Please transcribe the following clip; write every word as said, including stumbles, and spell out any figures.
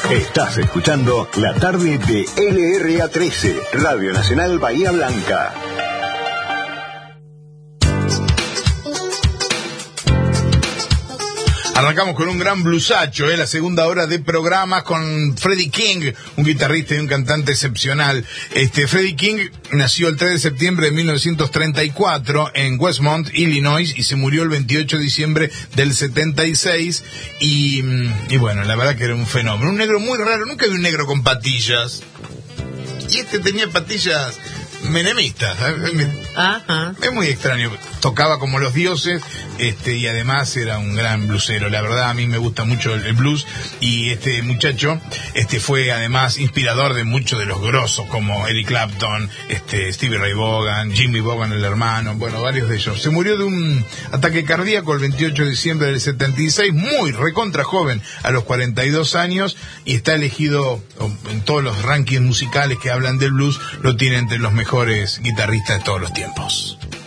Estás escuchando la tarde de L R A trece, Radio Nacional Bahía Blanca. Arrancamos con un gran bluesacho, ¿eh? La segunda hora de programa con Freddie King, un guitarrista y un cantante excepcional. Este Freddie King nació el tres de septiembre de mil novecientos treinta y cuatro en Westmont, Illinois, y se murió el veintiocho de diciembre del setenta y seis. Y, y bueno, la verdad que era un fenómeno. Un negro muy raro, nunca vi un negro con patillas. Y este tenía patillas menemistas. Ajá. Es muy extraño. Tocaba como los dioses, este, y además era un gran bluesero. La verdad, a mí me gusta mucho el, el blues, y este muchacho, este, fue además inspirador de muchos de los grosos, como Eric Clapton, este, Stevie Ray Vaughan, Jimmy Vaughan el hermano, bueno, varios de ellos. Se murió de un ataque cardíaco el veintiocho de diciembre del setenta y seis, muy recontra joven, a los cuarenta y dos años, y está elegido en todos los rankings musicales que hablan del blues, lo tiene entre los mejores guitarristas de todos los tiempos.